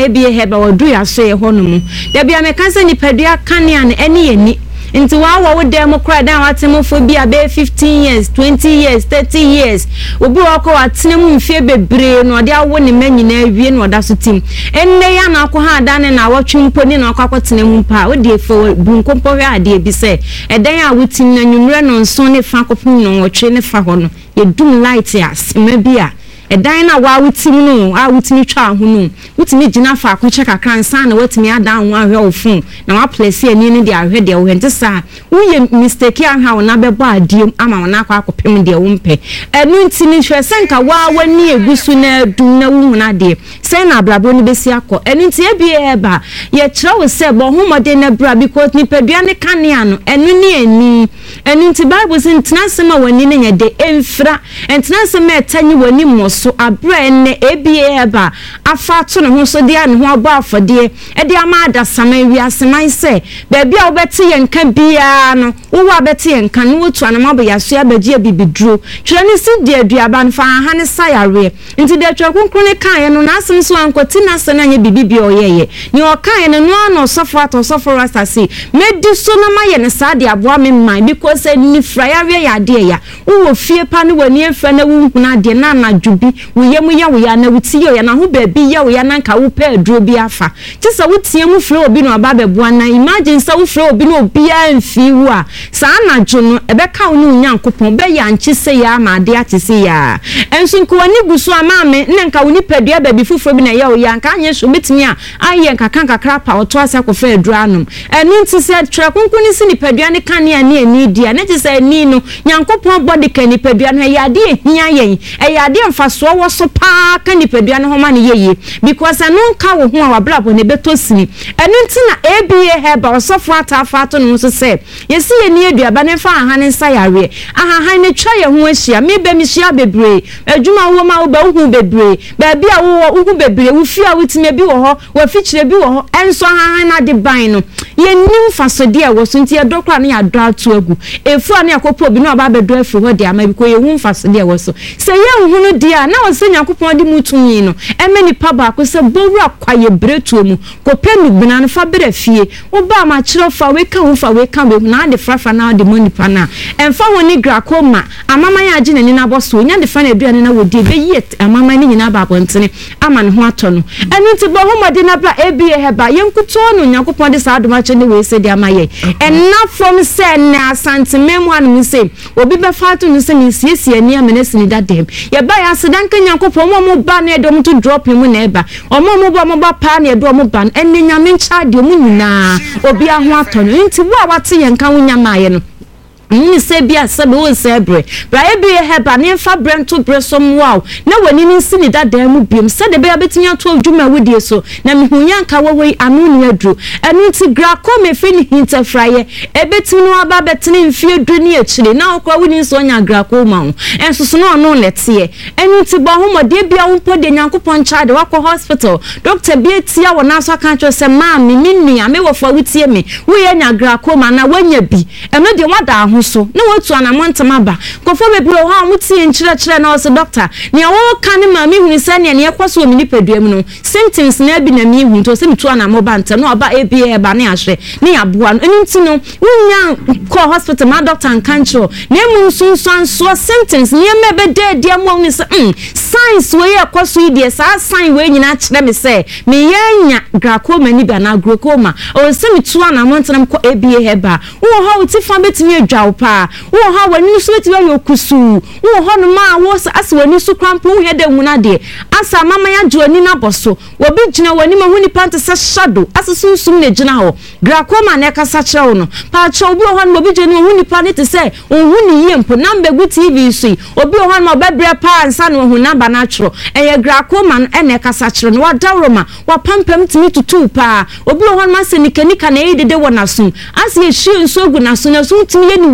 ABA heba odu ya so ye ho no mu da bia me kan se nipadua kanea ne ene ye ni nti wa wo dem kra dan watemofo bia be 15 years 20 years 30 years obi wa ko watenemu mfie bebre no de awo ne manyina awie no da so tim enne ya na ko ha dan na wotwempo ni na akwatenemu pa wo de fo bunkompo hwe ade bi se edan a wotim na nwumre no nso ne fa kopum no wotwe ne fa ho no ye dum light as mabia edan na wa wutim no a wutimi twa ho no wutimi gina fa akoche kakra nsa na watimi adan ho ahwe ofun na wa place ani ne de ahwe de wo hente sa wo ye mistake ahwa wo na bebo adiem ama wo na akopem de wo mpe enu ntini hwe senka wa wani egusu na dum na wo na de sen na ablabo ni besi akọ enu nti ebie eba ye kire wo se bo homode na bra because ni padua ne kanea no enu ni ani enu nti bible sin tnasema wani ne nya de emfra entnasema etanyi wani mo so abre ne ebie eba afa to ne ho so de ane ho abo afode e de ama adasama wiaseman se ba bia wo beti yenka bia no wo wa beti yenka no wotu anamabo yaso abagie bibidro twere ne si de aduaba nfa ha ne sayare nti de twere konkro ne kan no na asem so ankoti na se na nya bibibi oyeye ni o kan ne no ano sofo ato sofo rastasi medi so na maye ne sa de aboa me man because ni frayare ya de ya wo fie pa ne wani efra na wo huna de na na djubi wo yemu ya wo ya na wuti ya na ho ba bi ya wo ya na nka wo pa aduro bi afa tisa wutie mu frɛ obi no aba beboa na imagine sa wo frɛ obi no obi a mfi wo a sa na dwo no ebeka wo ne Nyankopɔn be ya nchi se ya ma de atese ya enso nko wani guso ama me ne nka wo ni padua ba bi fufuro bi na ya wo ya nka anye so betimi a aye nka kan kakra pa oto ase akɔfa aduro anom enu nti se twere konkon ni si ni padua ne kan ya ne ani dia ne ti se ni no Nyankopɔn body kan ni padua no ya de ehia yen ya de mfaso wo so pa kan ni padua no ho ma ne yeye because anu nka wo ho a wabrabo ne beto sini enu nti na ABA heba osofo atafa to no so se yesi ye ni aduaba ne fa aha ne nsa yare aha han ne twa ye ho ahia me be mi hia bebre adwuma wo ma wo ba hu bebre ba bia wo hu bebre wo fi a wutime bi wo ho wo fikyire bi wo ho enso aha na de ban no ye nim fasode e wo so nti e dokra ne ya do atu agu efu a ne akopo obi no aba bedo afi ho de ama bi ko ye hu fasode e wo so se ye hu no dia na wo se Nyankopɔn de mutunyi no emeni pa ba ko se bowura kwaye bretuo mu ko penu bina no fa bere fie wo ba ma kire fa we ka we na de frafa na de money pa na emfa woni glaucoma amama ya age nani na boso nya de fa na aduane na wodi be yet amama ni nyina ba bontene ama ne ho ato no enu nti bo homode na bra ABA heba yenkuto no Nyankopɔn de sa adoma che ne we se de amaye enna from say na asante memu anu se obi be fa to no se ni siesie ani amene sini dadem ye ba ya sedanka Nyankopɔn mo ba na edom to drop mu na eba omo ba pa na edo mo ba enne nyame ncha de mu nyina obi aho ato no nti wo a wate yenka wo nyamaye no ni se bia se be wo se bre bra ABA heba ne fa brento bresom wow na wani ni sini dada mu biem se de be abetinya to adwuma wudie so na mehunya nka wowei anu ni adru enu ti glaucoma fe ni hinterfraye ebetinu aba betene mfie adru ni akire na okwa wuni so nya glaucoma ho enso so no no lete enu ti bo homode bia wo mpo de Nyankopɔn child wakɔ hospital doctor bia tia wo na so aka cho se ma me nua me wo fa wutie me wo ye nya glaucoma na wanya bi eno de wada ho so na watu anamontama ba kofo bebre ho amutie nkyerɛkyerɛ na ose doctor ne wo ka ne ma me hunu sɛ ne yakwaso mi nipadua mu no symptoms na bi na me hu to se mitu anamoba ntem na oba ABA ba ne ahwe ne yaboa no enti no wunya ko hospital ma doctor nkancho na emu sunsun so symptoms ne me be de mu ni se science we yakwaso ide sa sign we nyina kyerɛ me se me yanya glaucoma ni ba na glaucoma o se mitu anamontam ko ABA heba wo ho utifa betimi adwa pa wo ha wani so beti wa yokusu wo ho no ma wo ase wani so krampo wo hede huna de asa mama ya joani na boso wo bi gina wani ma huni pante se shadow ase sunsum na gina ho glaucoma na kasa kire wo no pa cha obi ho no obi joani wo huni pa ne te se wo huni yempo na mbegu TV so obi ho no obebre pa ansa no huna ba na kire eye glaucoma na kasa kire no wa dawroma wa pampam timi tutu pa obi ho no ma se nikanika na yidede wo na so ase ye hie nso gu na so timi ye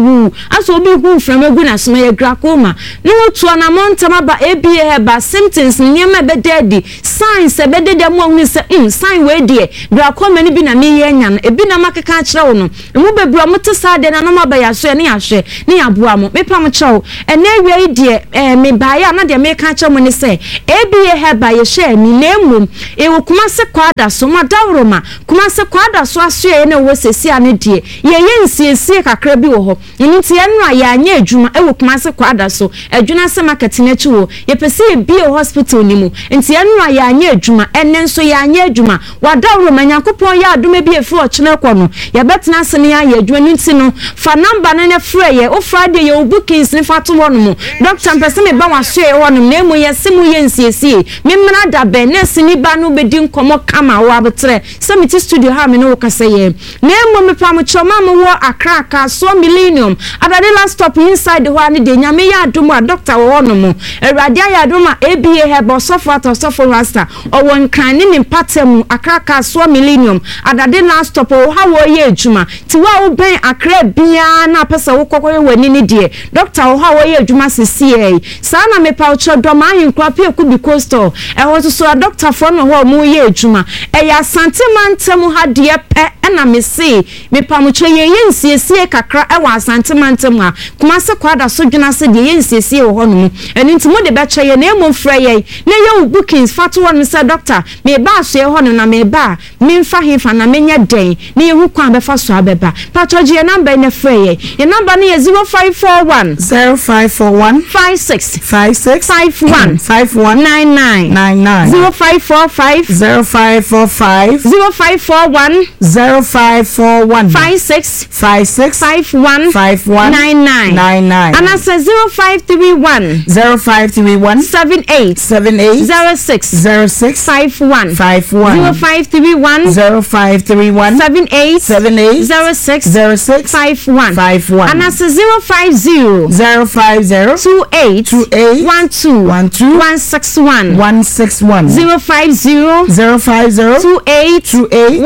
wu aso obi hu from egu na so ye glaucoma no to na montama ba ABA ba symptoms nyema be dedi signs e be dedi mo hu se sign we de glaucoma ni bi na me ye nya no ebi na makeka kire wo no mu bebru mo te sa de na no ma ba ya so ne ya hwe ne ya boa mo me pam kire wo ene we de me ba ya na de me ka kire mo ne se ABA ba ye hwe ni na emum e wo kuma se kwada so ma dawroma kuma se kwada so aso ye ne wo sesi ane de ye nsiesie kakra bi wo ho nti enu a ya anya adwuma e wo kuma se kwada so adwuna se market na chi wo ye pese bi hospital ni mu nti enu a ya anya adwuma enne nso ya anya adwuma wadawroma nyankopon ya adoma bi efi o chene kɔ no ya betena se ne ya adwuma nti no fa number na ne frɛ ye o Friday ye o bookings ne fa to wo no mu doctor pese me ba waso ye wo no na emu ye se mu ye nsiesie me mra da be nurse ni ba no be di nkomo kama wo abetre se me ti studio ha me no wo kase ye na emu me pa mo choma mo wo akraka so millennium adade last stop inside the one de nyame ya adomu a doctor wo no mo awurade ya adomu ABA hebo sofo rasta owo nkran ne mpatemu akraka so millennium adade last stop wo ha wo ye adwuma ti wa wo ben akra bia na pese wo kokoye wani ne de doctor wo ha wo ye adwuma sesie sa na me pa ucho do ma hinkwa pe ku bi coastal e ho so doctor for no ho mo ye adwuma e ya santimantem ha de pe na me se me pa mucho ye nsiesie kakra e wa santimantem ha kuma se kwada so dwena se de ye nsiesie wo ho no eni ntimo de be che ye na emo frɛ ye na ye bookings fatu one say doctor me ba so ye ho no na me ba me mfa hefa na menya den na ye hu kwa be fa so abeba patroje number na frɛ ye number na ye 0541 56 51 99 0545 0541 56 51 99 and I say 0531 78 06 51 0531 78 06 51 and I say 050 28 12 161 050 28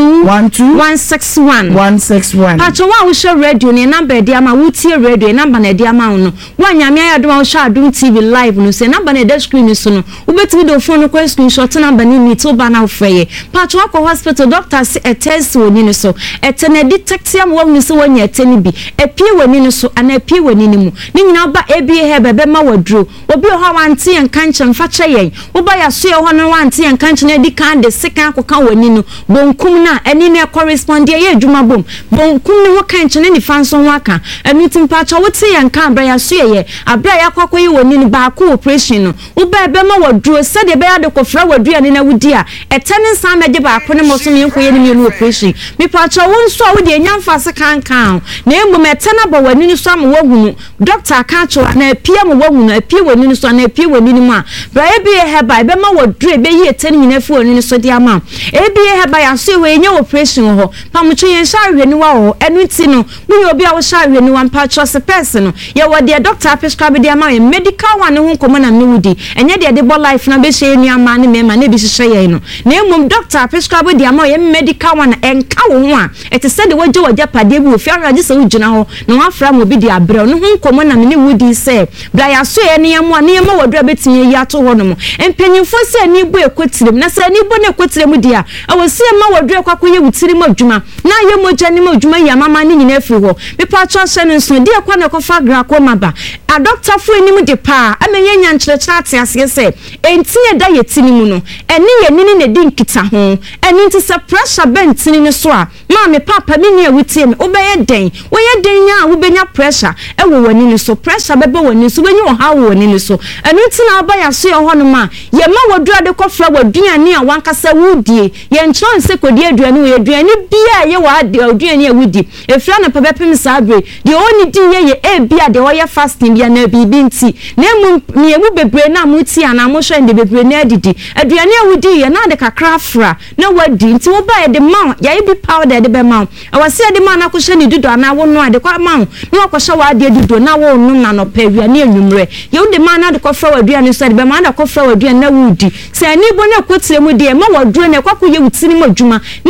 12 Pacho wa wo show radio ne number de ama wo tie radio number na de ama wo no wa nyame ayado wo show Adum TV live no say number na de screen so no wo betimi do phone no ko screenshot number ni ni to ba na wo freye Pacho akọ hospital doctor say a test woni ni so etene detect am wo ni so wonya etene bi epie woni ni so ana epie woni ni mu ni nyina ba ABA he bebe ma wadro obi ho wante en kanche mfa che yen wo ba ya so ye ho no wante en kanche na di kan de sekan koka woni no bonkum na eni ne correspond ye adwuma bom bonkum ne ho kanche ne ni fanso ho aka enu timpacho wo te yen kan bra ya so ye abra ya kwakoyi woni ni ba ko operation no wo ba be ma wadro se de be ya de kofra wadua ne na wudi a etene san meje ba ko ne mo so me nkoye ne me operation me pacho wo nso wo de nyamfa se kan na emu metena ba wani ni so am wo hunu doctor ka cho na pia mo wo hunu pia wani ni so na pia wani ni mu a bra ABA heba be ma wadro be yi etene nyina fu wani ni so de ama ABA heba ya so we nya operation ho pa mo twe yen sha hwani wa ho enu ti no mu obi a wo sha hwani wa pacho se person no ye wo de doctor prescribe de ama medical one ho komo na mewudi enye de bo life na be hye enu ama ne mema na bi hye ye no na emu doctor prescribe de ama ye medical one enka wo ho a ete se de waje waje pade bi ofi araje se ugina ho na wa fra mo bi de abrɛ no ho komo na me wudi se bra ya so ye ne yemu a ne yemu wadura betimi yi ato ho no mo empanyimfo se ni bu ekotirem na se ni bu na ekotirem dia awose ma wadura kwakoye wutirim adwuma na ye moja ni adwuma ya mama ni nyina afiri ho me pa cho hye no nso dia kwa na kofa glaucoma ba a doctor fu enim de pa amenye nya nkyerɛkyerɛ ate ase se enti ye da ye tinimu no eni ye nini ne di nkita ho eni nti se pressure bentini ne so a ma me papa mi ne wutie me obeye den wo ye den nya wo benya pressure e wo wani ne so pressure bebe wani so benyi wo ha wo wani ne so eni nti na oba ya so ye ho no ma ye ma wodua de kofra waduane a wankasa wudie ye nkyerɛ nse kodi aduane wo ye aduane bia ye wa de aduane a wudi efra na papa pem sabre de oni di ye e bia de wo ye fasting bia na bibi nti na emu ne emu bebre na muti ana mo hwɛ de bebre na adidi aduane a wudi ye na de kakra afra na wadi nti wo ba ye de ma ye bi powder de be ma awase de ma na ko hwɛ ni dudu ana wo no ade kwa ma na ko hwɛ wa de dudu na wo no na no pa aduane anwumre ye wo de ma na de ko fra aduane so de be ma na ko fra aduane na wudi se ani bo na ko tire mu de ma woduro na kwa ko ye wutini mu adwuma na yi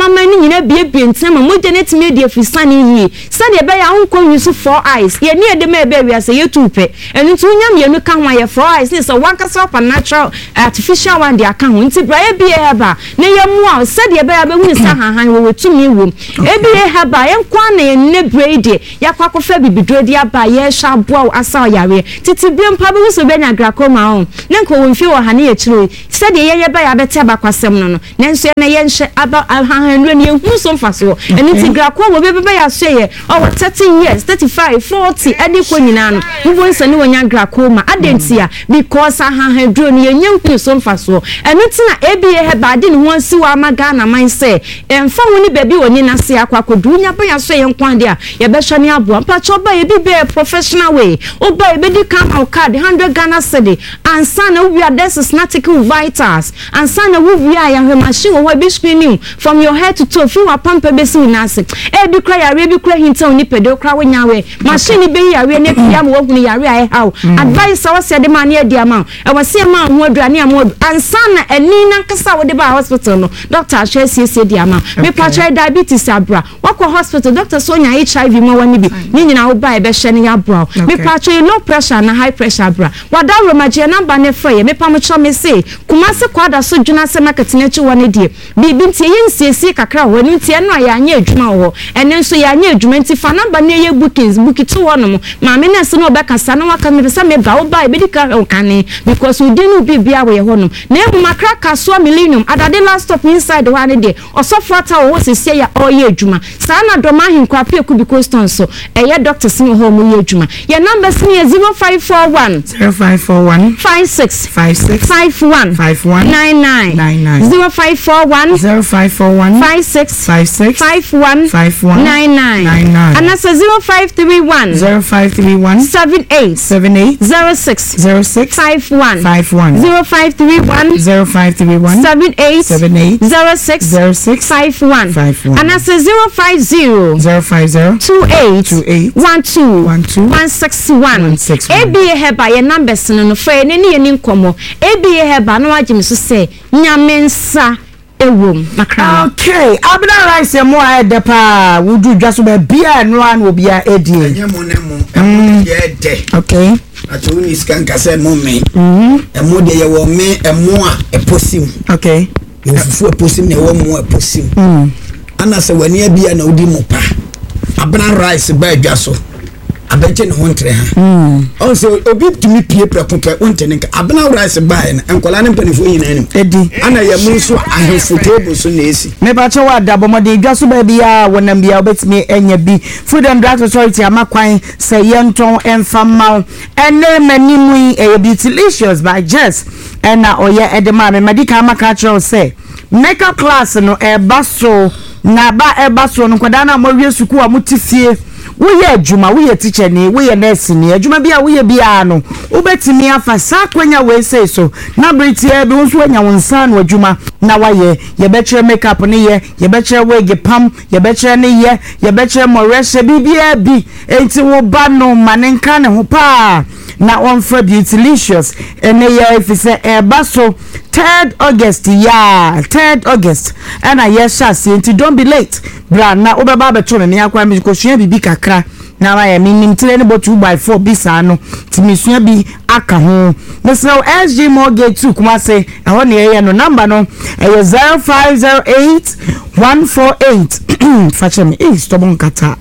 mama ni nyina bie ntema moje net media fisani yi sade be ya onko yusu 4 eyes ye ne de me be wi ase ye tupe enu tu nya me nu ka ho ye 4 eyes ni so wanka so natural artificial one de aka ho nti bra ye bie heba ne ye mu a sade be ya be hu sa han wo wetumi wo e bie heba ye kwa na ye ne braid ya kwa kofa bibidro de aba ye sha boa asa yare titi bie mpa be so be nya glaucoma ho ne nko wo mfi wo ha ne ye chiro sade ye be ya bete aba kwasem no nenso na ye nhye aba han ne ye hu so mfaso enu ti glaucoma wo be ya so ye 30 years 35 40 ade ko nyina no wo nsa ne wonya glaucoma adentia because han dro ne ye hu so mfaso enu ti na ebie heba de ne ho ansi wa maga na man se emfa woni baby woni na se akwakodu nya ba ya so ye nkwande a ye be hwani abo mpa cho ba ye bi be professional way o ba ye be di come card 100 Ghana cedi ansa na we are desnatic vitals ansa na we are ya machine wo be screening from your head to toe fi wa pampa be si na se e bi kra ya bi kra hinta oni pedo kra wo nya we machine be ya we ne pia mo wo ya we ai how advice wa se de ma na e dia ma e wa se ma ho aduane am ansa na eni na nkasa wo de ba hospital no doctor ahwe sie dia ma me patch diabetes abra wako hospital doctor so nya HIV mo wani bi ni nyina wo ba e be hye ne ya bra me patch low pressure na high pressure bra wada romaje number ne frey me pam cho me say kumase kwada so dwuna se market ne chi woni die bibi ntie yensiesi kakra ho ni ntie no ya anya adwuma ho ene nso ya anya adwuma nti fa number ne ye bookings bookito ho no ma me ne se no be kasa no waka me se me ba wo ba e be dika o kane because we didn't be bia we ho no na e makra kaso millennium adade last stop inside ho ane de osofrata wo sese ya oye adwuma sa na doma hinkwa pe ku because ton so eye doctor sin ho mu ye adwuma ye number sin 0541 56 51 99 0541 56 51 99 and that's 0531 78 06 51 0531 78 06 51 and that's 050 28 12 161 ABA heba ye numbers no frey ne ne nkomo ABA heba no agim so say nyamensa ewom makra okay abna rice mo adepa wudu dwaso ba bia no an obia edie nyamo ne mo ye de okay acho ni scan ka say mo me emo de ye wo me emo a eposim okay yo fufu eposim ne wo mo eposim ana se wani bia na odi mo pa abna rice ba dwaso abenche ne hontre ha also obi tumi pie prekope wontene nka abna rice bae na enkola ne mpanifo nyina anim edi ana ye mu so ahefo table so na esi me ba chewa dabomode dwaso ba bia wonam bia obetimi enya bi Food and Drug Authority amakwan se yenton enfama ene manimu e Beautylicious by Jess ena oye edema me medical makachro say makeup class no e baso na ba e baso no kwada na mo wie suku a mutifie we ye adwuma we ye teacher ni we ye nurse ni adwuma bia we ye bia no ubetimi afa sakwanya we say so na britie bi nso anya wonsa no adwuma na waye ye beche makeup ni ye beche wig pam ye beche ni ye beche moreshe bibia bi enti wo ba no manenka ne ho pa na on for Beautylicious ene ye ifise e baso 3rd August yeah 3rd August and I yes enti don't be late bra na obeba beto ne yakwa mi ko sua bibi kakra na wa ya minim tire ne bo 2x4 bisa no timi sua bi aka ho Mr. SG Mortgage 2 kuma say ehon ne ye no number no 0508 148 fachem stubborn kata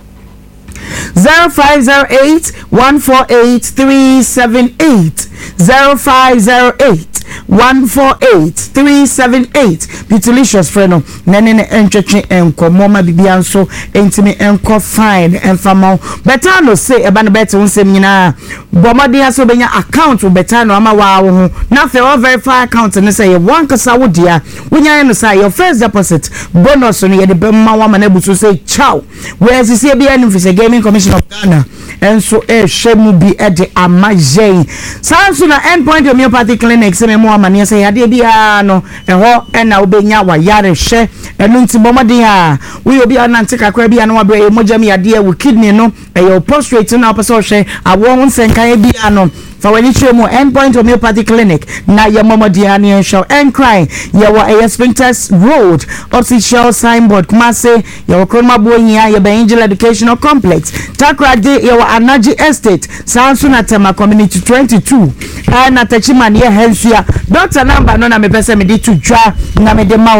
0508 148 378 0508 148 378 Beautylicious friend nene encheche enkomo ma bibia nso entimi enko fine enfama better no say eba no better unsem nyina bomodi aso benya account better no ama wa wo na fe o verify account ne say one kasa wo dia wonya no say your first deposit bonus no ye de bemma wa ma na buso say ciao where is see bia no for Gaming Commission of Ghana enso shemu bi ede amaje sanso na endpoint homeopathy clinic se memo amane se yade bia no eho na obenya wa yare hye enu nti bomode a we obi anante kakra bia no wabre mojam yade wo kidney no e your prostate na person hye awo nsenkan bia no fa wani chemo Endpoint Homeopathy Clinic na ya Momodiani show and crying ya wa Spintex Road official signboard Kumase ya wa Kroma Boyia ya Angel Educational Complex Takrade ya wa Anaji Estate Sansu na Tema Community 22 na Tachimani ya Hensua Dr. Number no na mepese me di to dwa na me de ma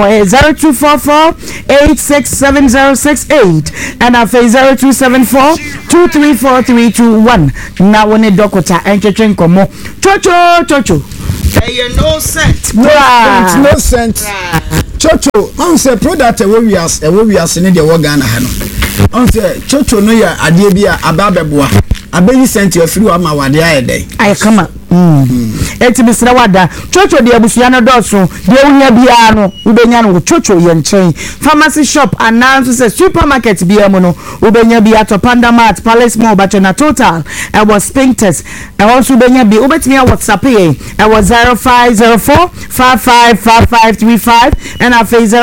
0244867068 and a 0274234321 na woni dokota enchechwe nkomo chocho Hey, no cent. No cent. Chocho, on say product we we are in the Wagana Hano. On say Chocho no ya adie bia ababeboa. Abeyi cent you free am awade ayede. Ay kama. Eti bisira wada. Chocho de abusua no doso. De unya bia no ubenya no chocho ye nchen. Pharmacy shop announce say supermarket bia mo no ubenya bia to Panda Mart, Palace Mall, Bachana Total. I was Spintex. I also ubenya bia ubetimi a WhatsApp ye. I was 0504555535 and I face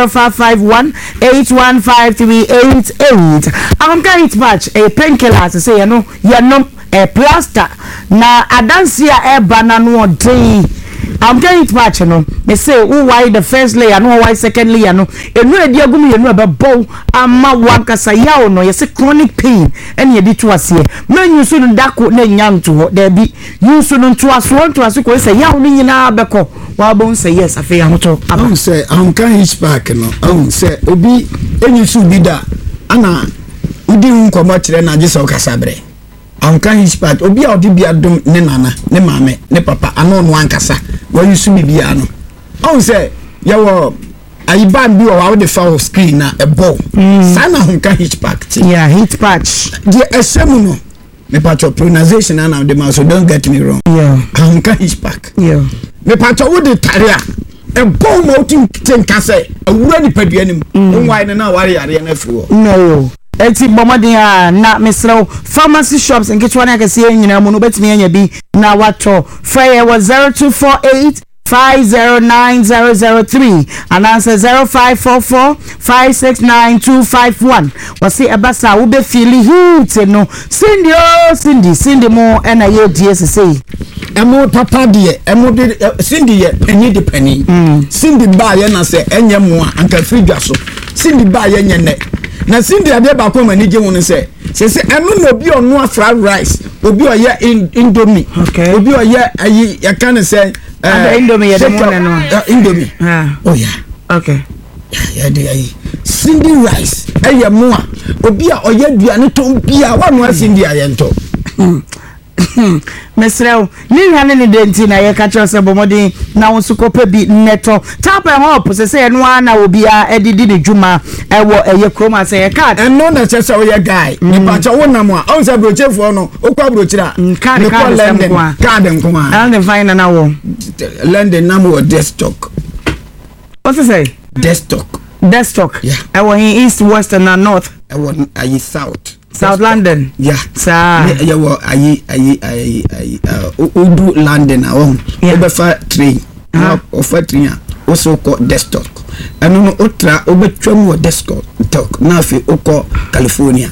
0551815388. I'm going to match a painkiller to say you know a plaster na adansia e banana odin. I'm going to match no me say why the first layer no why second layer no enu edi agum yenu abebo ama wankasa yawo no yese chronic pain ene edi to ase men yusu no dako na nyanto ho da bi yusu no to aso ko say yawo no nyina abeko wa bon say yes afi ahoto am say am kan hitch back no am say obi enyusu bi da ana udi nkomo kire na je so kasabre am kan hitch back obi a odi bi adom ne nana ne mame ne papa ano no ankasa wa yusu bi bia no am say yawo ayiban bi wa the foul screen na ebo sana hon kan hitch back yeah hitch patch the esemu no me patch pronunciation and the man so don't get me wrong yeah am kan hitch back yeah me patch wo de tarea ebo mo tin ka say awura ni padua nim why na ware yare na afiri wo no eti bomodin a na mesrew pharmacy shops nke chwana akase nyina mu no betimi anya bi na wato fire was 0248509003 and answer 0544569251 wasi ebasa wo be feel heat no Cindy mo na ye DSC emo papa de emo de Cindy ye enye de pani Cindy ba ye na se enye mo anka frigwa so Cindy ba ye nye ne na Cindy ade ba ko mani je won se eno no bi onu fried rice obi o ye indomie okay obi o ye ayi ya kan se indomie ye de mo na no indomie oh yeah okay ya de ayi Cindy rice eye mo a obi a o ye duane ton bia wa no Cindy ayento mesrew ni hane ni denti na ye ka chose bomodin na won sukope bi neto tap and hope se no ana obi a edidi ne dwuma ewo eye kroma se ye card no na chese o ye guy ni pa cha wonam a on se brochefo no okwa brochira card nkwa and fine na wo London na mo desktop what say desktop yeah ewo in east west and north ewo ayi South London yeah sir yeah wo ayi udu London awon obefa train ofa train a oso ko desktop anu no otra obetwam wo desktop talk na fi oko California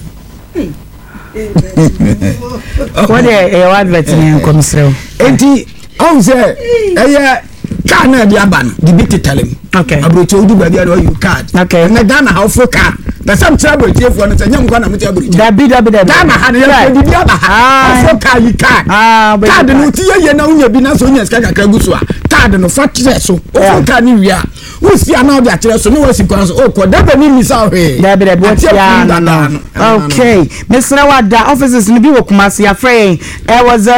what e advert ni komisrew enti on say eye car na di aban di bititalem okay abrocho udu gba dia you card okay na Ghana how for car na some trouble tiefo no nyam kwa na mti abrocho dabi Ghana ha na ya di aba ha for car you card card no ti ye na unya bi na so nya ska kakra gusu a card no fa tre so o for car ni wi a wo si ana o dia tre so no wo si kwa so o ko dabi ni misa he dabi what ya okay Mr. Wada offices ni bi wo Kumasi ya free it was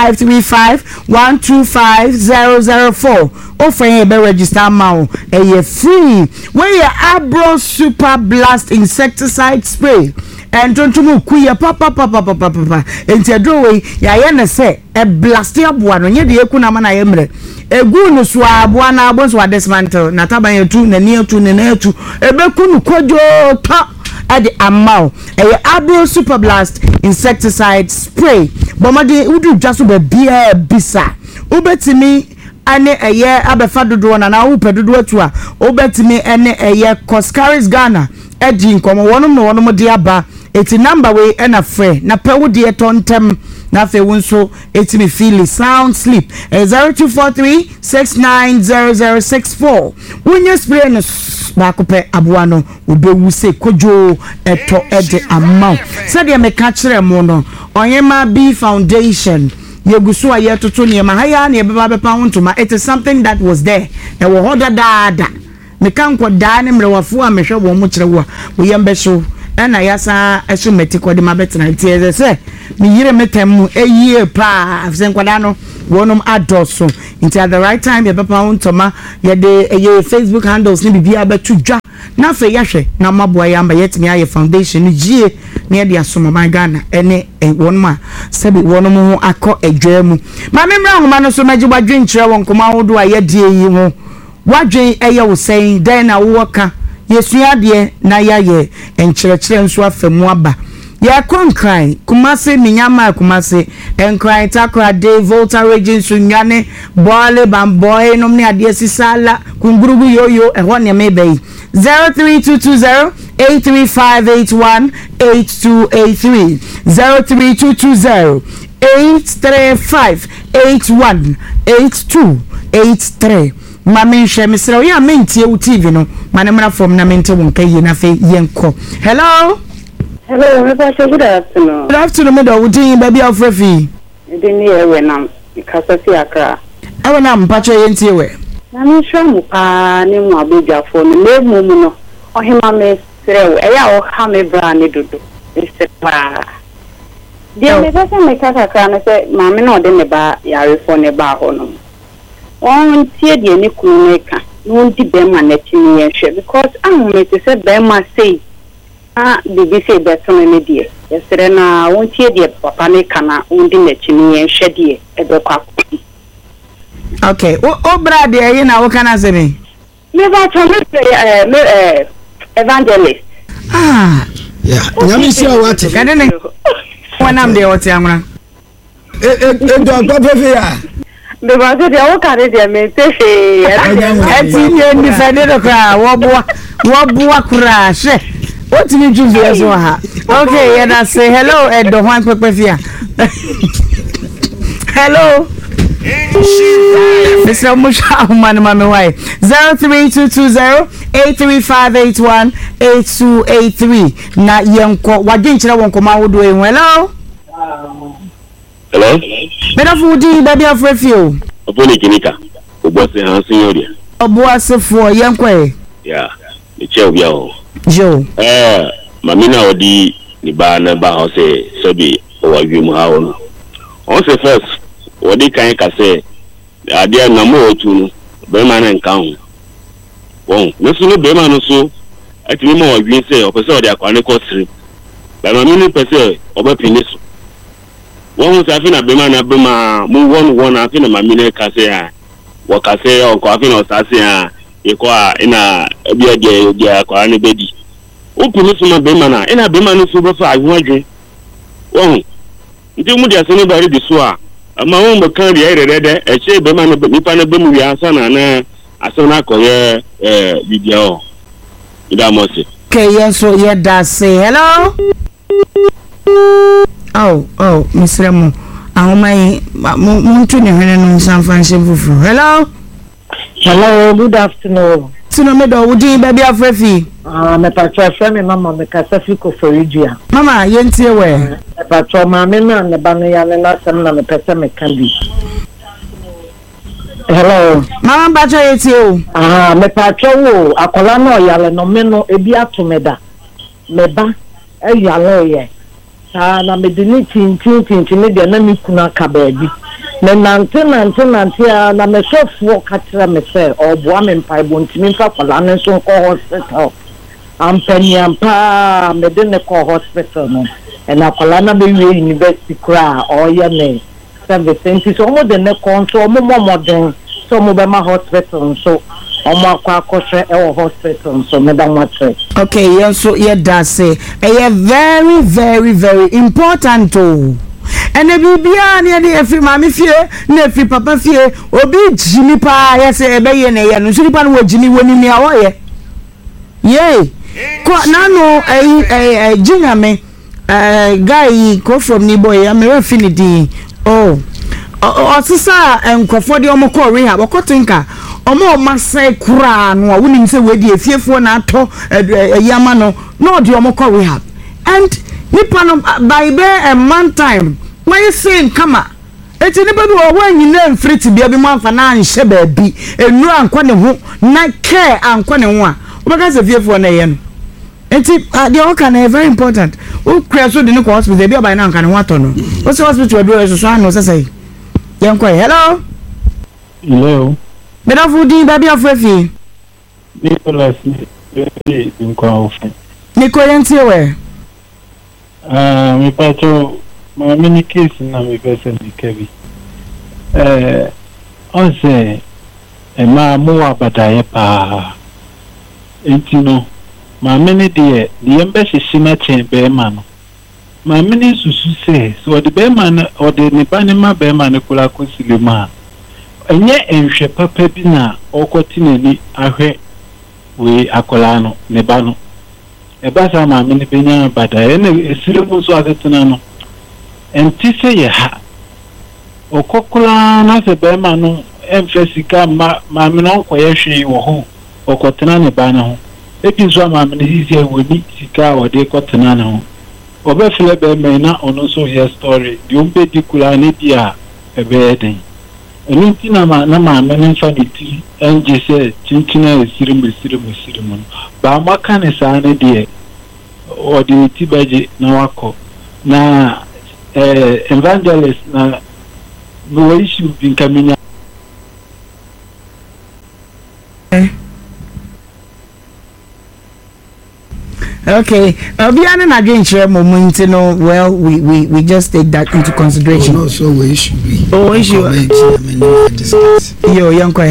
0535125004 offering be register now a free when you Abro Super Blast insecticide spray and don't you kuya papa enti adrowe ya ye na se e blast aboa no nye de ekuna ma na ye mre egu no so aboa na abo so adesmantle na taban yetu na ni etu na etu ebeku no kojo ta at the amount a Abro Super Blast insecticide spray bomade udu jaso be bia bisa ubetimi ane eye abefa dodo na wo pedodo atu a obetimi ene eye Coscaris Ghana edi nkomo wonom no wonom de aba eti number we na frɛ na pewo de tontem na fe wonso etimi feel sound sleep 0243690064 wonye spray no ba ko pe aboa no obewu se kojo eto ede amount said ya meka kire mo no onyema B Foundation yegusu aye toto ne ma haya na ebeba bepa hontoma. It is something that was there e wo hoda dada meka nko da ne mrewafo a mehwe wo mo kire wo wo yembe so na yasa eso metiko de mabetena tie se me yire metem eyie pa afsen kwada no wonum adoso into at the right time ye bepa hontoma ye de eye Facebook handles ni bibia betudwa na fe yahwe na maboa yamba yetimi aye foundation ni gie ne de asomo man Ghana ene wonma sebi wonum ho akọ edwamu ma memra homa no so magi wadwen kire won koma hodo aye die yi ho wadwen eye wo sen den na wo ka yesua de na yaye enkyerɛkyerɛ nso afemu aba ya konkran kumase minyama kumase enkran takra de volta region sunyane boile bamboy nomne ade sisala kungurugu yoyo ehwo ne mebei 0322083581823 0322083581823 mami hwe mesra o ya mentie u TV no manemra from na mente won kai na fe yenko. Hello. Hello, good afternoon. Good afternoon, me do wudin baby afrefi. Ndini ewe na kasasi akra. Ewe na mpacho yentie we. Na mi hwe mu pa ni mu abujafo no memu mu no. Ohima me serew eya o ha me bra ne dodo. Isepa. Dia me pese me kakakra na se maame na ode ne ba yarefo ne ba ho no. On tie die ne kunu ne ka. No ndi be ma na timi yenhwe because me te se be ma sei. Bibi say beto me die yesere na wontie die papa ne kana wondi na chini yen hwede e be kwa. Okay, o bra de ye na wo kana se me ba to me evangelist. Yeah, nyame sia wate kade ne wonam de wote amra do papa fe ya me ba se de wo kare de me te fe eti ni defend do kra wo boa kra hwe. What did you do as well? Okay, and I say hello at the one Pepefia. Hello. Mr. Musha man mama why 0322083581823 na yenko wadinchira wonko ma wodo hello. Hello. Better food baby of refio. Oponi kinika. Obose han senyoria. Obuase for yenko Yeah. Ni cheo biao. Joe. Mami na odi ni ba na ba ho se sebi o wa wimu ha ono. On se first odi kan ka se ade na mo otu no be ma na nka ho. Won, me so no be ma no so atimi mo wa wi se o pese odi akwa ne ko siri. Ba mami ni pese o ba pini so. Won se afi na be ma mu won afi na mami ne ka se a wo ka se o ko afi na o sa se a ikwa ina bia dia kwa ne bedi opunu suma be mana ina be mana so be fa ahwadwe won ndi mu dia se ne bari di so a ama won be kan dia irede e che be mana nipa na be mu wi asa na asona koye bidia o ida mo se okay yes so yeah that say hello. Oh Mr. Mo ahomai muntu ne hene no sanfanse fufu hello. Hello, good afternoon. Sino me do wudi baby afrefi. Me patro frame mama me kasafi ko forija. Mama yentie we. Me patro mama na ne ba no ya na sam na me pese me kandi. Hello. Mama patro yentie o. Me patro wo akola no ya no me no ebi atomeda. Me ba yale ye. Na me dini tintin me de na mi kuna ka baabi. Na nante a na me sofuo katra me se oboa me mpai bontimi mfa kwala ne so ko hospital ampani ampa me de ne ko hospital no na kwala na be wi university kra o ye ne service so mo de ne ko so mo modern so mo be ma hospital so omo akwa akose e wo hospital so me da matre. Okay, yes so yeah that say very very very important oh. And the bibia ne de afi mama fie na afi papa fie obi jimi pa ya se ebe ye ne ye no so nipa no wajimi woni mi awoye ye ko na no jinyame guy go from ni boy am refinity osisa enkrofo de omko rehab okotinka omo masai kura no wonim se we de efiefo na ato yama no de omko rehab and nipa no by a man time why saying kama eti nipa bi wo anyina mfriti bia bi mo amfa na anhye ba bi enu ankwa ne ho na care ankwa ne ho a obaka se fiefo na ye no eti the work na very important o create de ne ko hospital bi oba na anka ne ho ato no o se hospital do so so no say yankwa hello me da fudi ba bi afrefi Nicholas nkwa ofe Nikolenti we mi pacho ma mini case na mi pese ni kebi onse ma mo abadaye pa entino ma mini de mbe hihina chembe ma no ma mini susu se so de be ma na ode ni bani ma be ma ne kula ko silima enye enhwe papa bi na okoti nani ahwe we akola no ne ba no eba sa ma mini benya badaye ne esirimu so atetena no enti se ye ha okokula na se be ma no emfesika ma me no koye hwe wo ho okotena ne ba na ho ebi so ma me sisi e woni sika ode kotena na ho obefele be me na ono so here story di ombe dikula ne dia ebe eden enti na ma me nfa ni ti enje se chinkina esirimu ba maka ne sa ne de odi ti baje na wako na evangelist na no issue bin kamenya okay obiana na dwenche moment no well we just take that into consideration no so we should be issue yo yankwa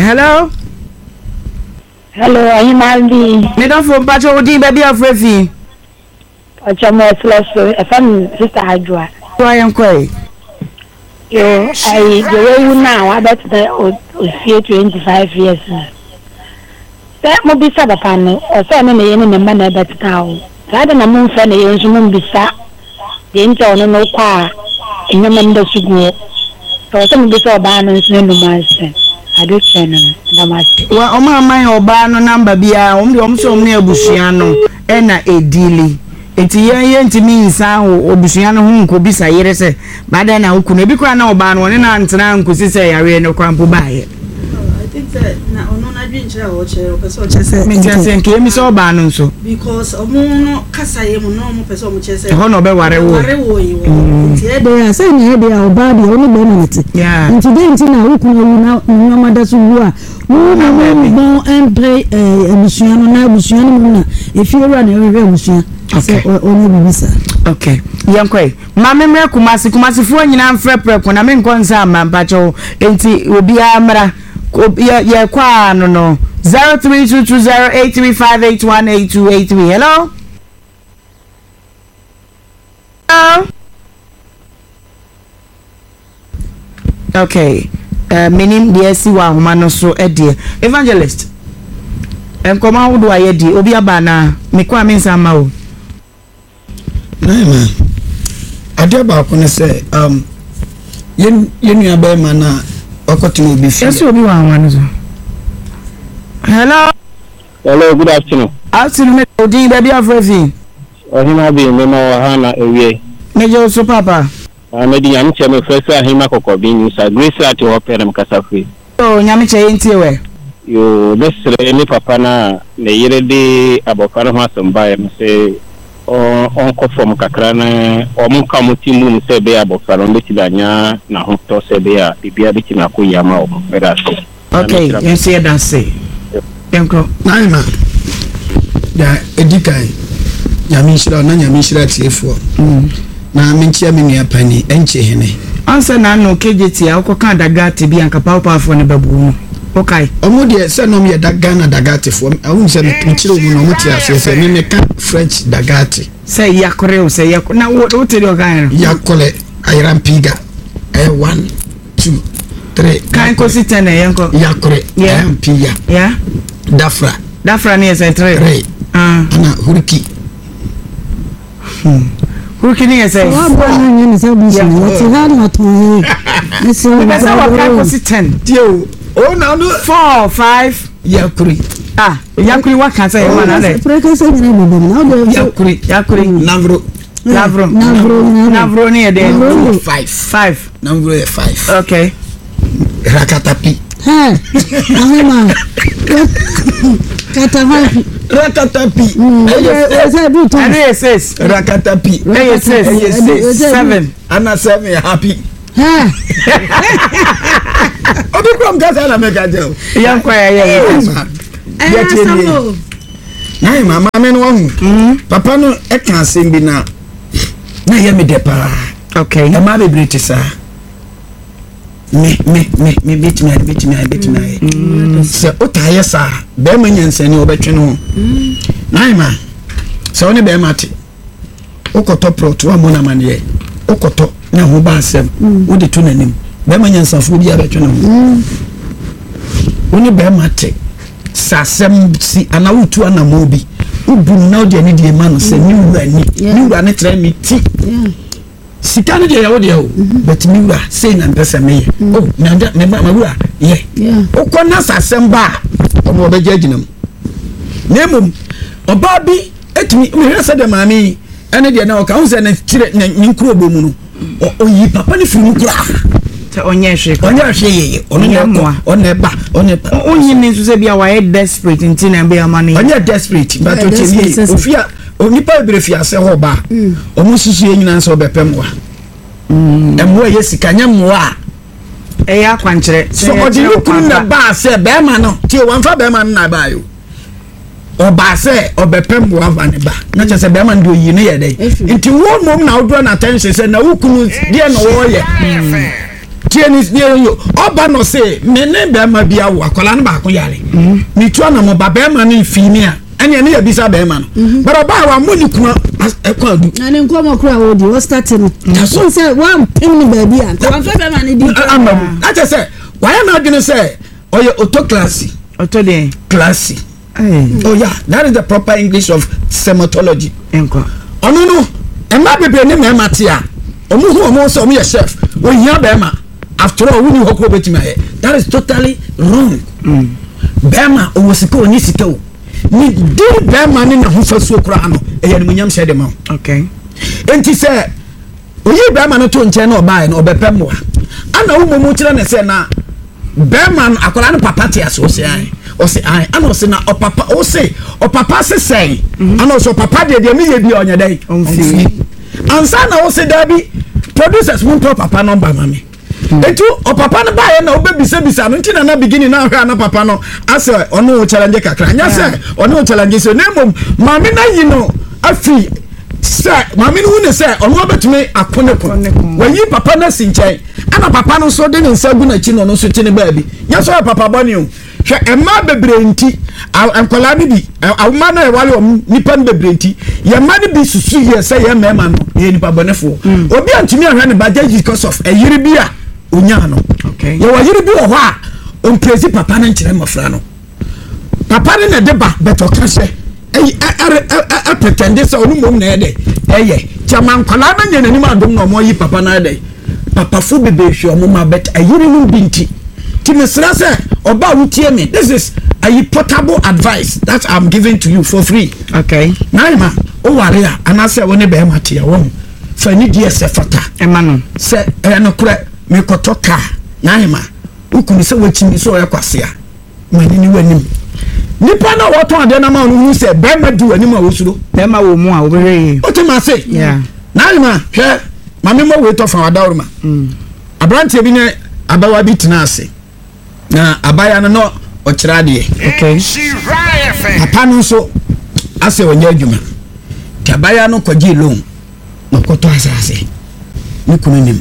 hello ahimaldi me don for bacho odi baby afrefi achamo slash efam sister Adwa yankwa yo I the way you now about the 25 years that mo bisa papa no o se me ye ne mba na betata o sada na mo mfa na ye nso mo bisa de nta ono no kwa enyama nda sugu to se mo bisa oba no nso no manse adotse no ndamase wa o ma man oba no number bia o mde o mso mo abusua no e na edili enti ye ntimi nsa ho obusua no ho nko bisa yere se bada na oku na bi kwa na oba no ne na ntena nkosi se yare no kwampo baaye na ono na dwinchira wo chere opeso chese me chese nke emi so ba no nso because omo no kasa ye mo no mo peso mo chese ho no be ware wo yi wo tie de ya say na de ya oba de oni be na nti incident na wo kuna na mada so wu a wo na mo empre ebusuano na ebusuano na efiora na ewe ebusuano okay oni bibisa okay yankwe mamemre kumasi fu nyina mfre preko na me nkonza amampacho enti obi amra ya kwa no 03220835818283 hello okay menim de si wa homa no so edie evangelist enkoma wodo ayedi obi aba na mekwa mensa ma o na ade ba ko ne se yenu aba ma na okotimo bi fi yes obi wa homa so hello good afternoon afternoon odin baby afrefi ohima bi me ma wa na ewie mejo so papa amedi nyam che me fresh ahima kokobi ni sa grace ati opere mkasafi o nyam che enti we yo lesre ni papa na ne yire de abofara ho asomba ya se on ko from kakra na o mun ka mutimu mu se be abofara on beti danya na ho to se be ya bibia beti na ko yama o bera so okay you see that say yanko naima ya edikai nyami shira tiefo na menchia me nua pani enche hene ansa na no kejeti a okoka dagate bi anka pawpawfo ne babu no okay omo de se no me dagana dagate fo awun se me chire omu no muti ase se me ka French dagate say yakore o say yakore na wo tell you kan yakole ayran piga 1 2 3 kan ko sita na yanko yakore ayran piga yeah dafra ni ese 3 ana huriki Who can you say? What brand new is everything? What's it hard not to hear? It's all about 10. Dear, oh, now 4 or 5. Yakuri. Yakuri, what can I say? One other. Yakuri, Navro near there. 5. Number 5. Okay. Rakatapi. Hey, Rakatapi. Yes. Rakatapi. Yes. 7. Anna 7 happy. Obi from Gaza na make a job. Young choir. Nay mama me no papa no e kan sem bi na ye me de pa. Okay. E ma be brete sa. Me bit me. Se o ta ye sa be ma nyansani obetwe no. Nay ma. Se oni be ma te. Okoto prot wa mona mane. Okoto na ho ba asem. Wo de to nanim. Be ma nyansafo bi abetwe no. Oni be ma te. Sasem si anawutu anamobi. Ubu na de ni de ma no se ni wura ni tre mi ti. Sikani de yawo de o but mi wura say na mpesa me oh me ma wura ye ukona sasem ba omo be judginam nemum oba bi etimi me hwese de maami ene de na o ka hu se na kire ni nkuro bomu no o yi papa ni funu kura te onye hwe ye ono ne mo one ba onyi ni nso se bia wa desperate ntina be amani onye desperate but o che ofia onipa ebrefia se ho ba omo sisi nyina so bepem wa emwo ye sikanya mwa ya kwankyere so odi kunu na ba se be ma no ti o wanfa be ma na ba yo o ba se obepem wa va ne ba na che se be ma ndo yi ne ye dai nti wo mom na odo na attention se na ukunu die no wo ye Tienis near you. Oba no say, mene bema bia wakola na ba ko yare. Ni tu na mo ba bema ni female. Anya ne yabisa bema no. But oba wa mo ni kuna ekwadu. Na ne nkomo kura odi, o starting. So say one pin ni baby an. Wan fa bema ni di. I just say, why am I going to say, oh you auto classy. Auto de classy. Oh yeah, that is the proper English of sematology. Enko. Oh no. E ma bebe ne me matia. Omu hu omo so omo ye chef. Wo hia bema. After all, we know that is totally wrong. Bema owosika oni sika o. Ni di bema ni na ho faso kura no. E ya munyam shede ma. Okay. Enti say oyi bema no to nche na obae na obepem wa. Ana wo momu kire na say na bema akola no papa te aso say ai. O say ai. Ana o say na o papa se say. Ana o so papa de mi ye bi onye dai. Onfi. Ansa na o say dabi producers mun to papa number mami. Etu o papa no bae na obebisa no ntina na beginning na hwa na papa no ase ono challenge kakra nya se ono challenge so nemom mami na yi no afi se mami no ne se ono betumi akone ko wayi papa na sinchen ana papa no so de ne nsagu na chi no so chi ne baabi nya so papa boni o hwe emma bebre nti ankola ni bi awuma na wale om nipa bebre nti ye ma ni bi susu ye se ye mema no ye nipa bonefo obi antumi ahwa ne bajaji because of a yiri bia onyano okay ye wa yiri bi wo ho a on praise papa na nkire mafra no papa ne na deba beto kase pretend say onu mom na ede eye chaman kwala na nya nanim adom na mo yi papa na ede papa fu bebe hwe omo ma bet ayiri no binti ti mesra say oba wutie me this is a portable advice that I'm giving to you for free okay naima o ware a anase woni be mate ya won fa ni die se fata ema no se no kura me kotoka naima ukuni se wachimi so yakwase a mani ni wanim nipa na woto ade na ma onu se be ma di wanim a wosuro be ma wo mu a obere o te ma se yeah naima hwe mame mo we to fa wadawruma abrante bi ne abawa bi tena ase na abaya no o kirade okay papa no so ase wonya adwuma ti abaya no kwaji loan no koto asase ni kununim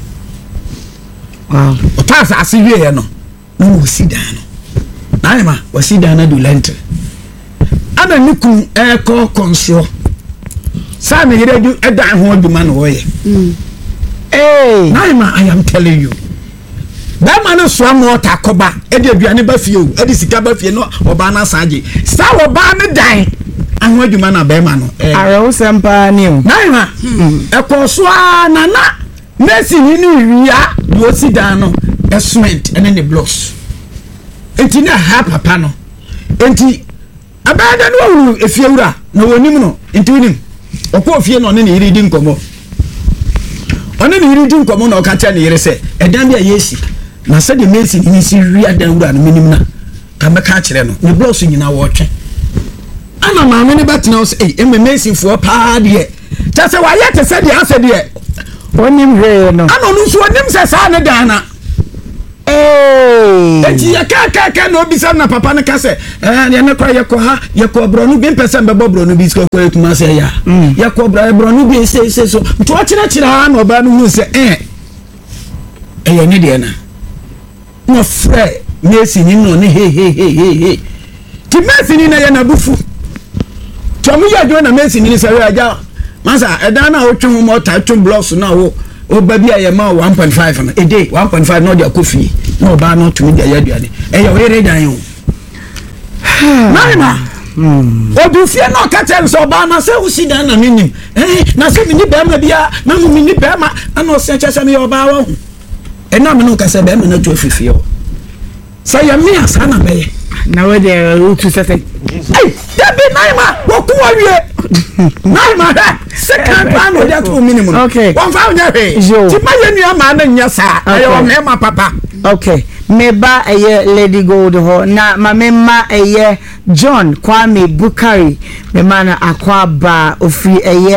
wow o ta asase wie no no wosida no naima wosida na do lente ana ni kun ko konso sa me yire du eda ho adwuma no woye hey naima I am telling you that man is swam water koba e de aduane ba fie o e de sika ba fie no oba na saje sa oba ne dan ho adwuma na be ma no ara wo sempa ni o na ekoso na Messi ni wia do si dan no cement and the blocks enti na ha papa no enti abada no efiewura na wonim no enti wonim okọ fie no ne yiri di nkomo one ne yiri di nkomo na okacha ne yire se edan bia yesi na se de Messi ni si wia dan wura no minim na ka meka kire no ne blocks nyina wo twe ana ma me ne betena so Messi fo pa de cha se wa yete se de ase de onim hwe no ano no so onim se sa ne dana eti ya ka no bisa na papa ne ka se ya ne kwa ya ko bro no bi pese be bro no bi sko ko etuma se ya ko bro no bi se so to chira ha no ba no hu se ya ne de na no fre Messi ni no ne he ti Messi ni na ya na bufu to mu ya jo na Messi ni se ya ja masa edana o twon mo ta twon blocks na wo o baby aye ma 1.5 na a day 1.5 no dia coffee no ba no to dia ya duane ya we re dan yo na o du fie no ka tell so ba na se usi dan na minim na se mini be ma bia na mu mini be ma na o se chese me o ba wa hu na me no ka se be ma na to fifie o say ya me asa na be na we dey to say Debbie Naima woku awie Naima second plan o dey to minimum okay one found ya ti ma ye nua ma na nya sa ayo me ma papa okay me ba Lady Gold ho na mamema John Kwame Bukari me mana akwa ba ofri